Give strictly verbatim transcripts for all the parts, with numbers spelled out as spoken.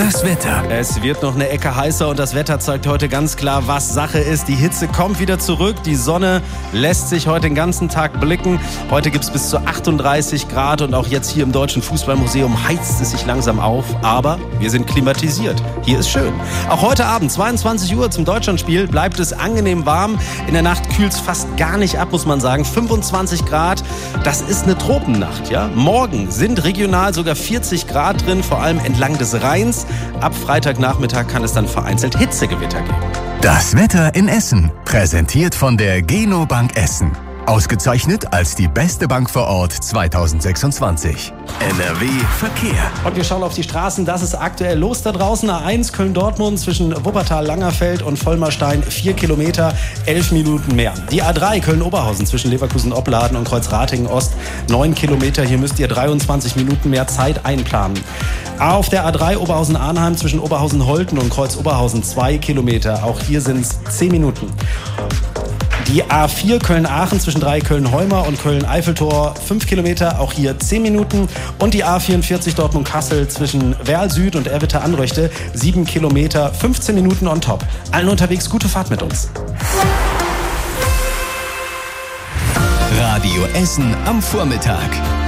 Das Wetter. Es wird noch eine Ecke heißer und das Wetter zeigt heute ganz klar, was Sache ist. Die Hitze kommt wieder zurück. Die Sonne lässt sich heute den ganzen Tag blicken. Heute gibt es bis zu achtunddreißig Grad und auch jetzt hier im Deutschen Fußballmuseum heizt es sich langsam auf. Aber wir sind klimatisiert. Hier ist schön. Auch heute Abend, zweiundzwanzig Uhr zum Deutschlandspiel, bleibt es angenehm warm. In der Nacht kühlt es fast gar nicht ab, muss man sagen. fünfundzwanzig Grad, das ist eine Tropennacht. Ja? Morgen sind regional sogar vierzig Grad drin, vor allem entlang des Rheins. Ab Freitagnachmittag kann es dann vereinzelt Hitzegewitter geben. Das Wetter in Essen, präsentiert von der Geno Bank Essen. Ausgezeichnet als die beste Bank vor Ort zweitausendsechsundzwanzig. N R W Verkehr. Und wir schauen auf die Straßen. Das ist aktuell los da draußen. A eins Köln-Dortmund zwischen Wuppertal-Langerfeld und Vollmerstein. Vier Kilometer, elf Minuten mehr. Die A drei Köln-Oberhausen zwischen Leverkusen-Opladen und Kreuzratingen-Ost. Neun Kilometer. Hier müsst ihr dreiundzwanzig Minuten mehr Zeit einplanen. Auf der A drei Oberhausen-Arnheim zwischen Oberhausen-Holten und Kreuz-Oberhausen. Zwei Kilometer. Auch hier sind es zehn Minuten. Die A vier Köln-Aachen zwischen drei Köln-Heumer und Köln-Eiffeltor, fünf Kilometer, auch hier zehn Minuten. Und die A vierundvierzig Dortmund-Kassel zwischen Werl Süd und Erwitte-Anröchte, sieben Kilometer, fünfzehn Minuten on top. Allen unterwegs, gute Fahrt mit uns. Radio Essen am Vormittag.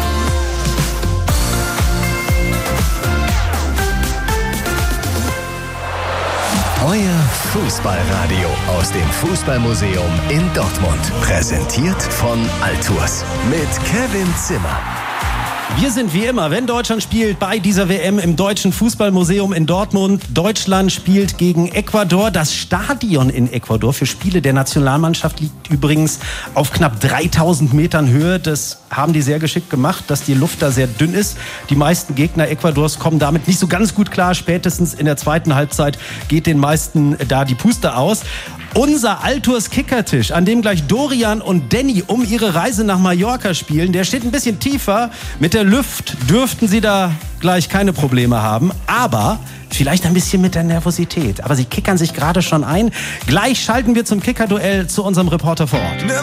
Euer Fußballradio aus dem Fußballmuseum in Dortmund. Präsentiert von Altours mit Kevin Zimmer. Wir sind wie immer, wenn Deutschland spielt, bei dieser W M im Deutschen Fußballmuseum in Dortmund. Deutschland spielt gegen Ecuador. Das Stadion in Ecuador für Spiele der Nationalmannschaft liegt übrigens auf knapp dreitausend Metern Höhe. Das haben die sehr geschickt gemacht, dass die Luft da sehr dünn ist. Die meisten Gegner Ecuadors kommen damit nicht so ganz gut klar. Spätestens in der zweiten Halbzeit geht den meisten da die Puste aus. Unser Altours Kickertisch, an dem gleich Dorian und Danny um ihre Reise nach Mallorca spielen, der steht ein bisschen tiefer. Mit der Luft dürften sie da gleich keine Probleme haben, aber vielleicht ein bisschen mit der Nervosität. Aber sie kickern sich gerade schon ein. Gleich schalten wir zum Kickerduell zu unserem Reporter vor Ort.